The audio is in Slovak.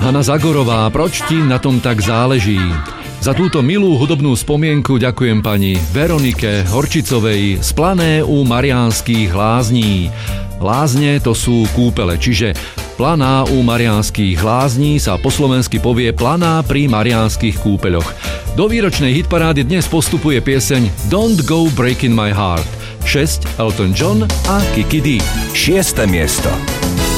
Hana Zagorová, proč ti na tom tak záleží? Za túto milú hudobnú spomienku ďakujem pani Veronike Horčicovej z Plané u Mariánskych lázní. Lázne to sú kúpele, čiže Planá u Mariánskych lázní sa po slovensky povie Planá pri Mariánskych kúpeľoch. Do výročnej hitparády dnes postupuje pieseň Don't Go Breaking My Heart. 6 Elton John a Kiki Dee. 6. miesto.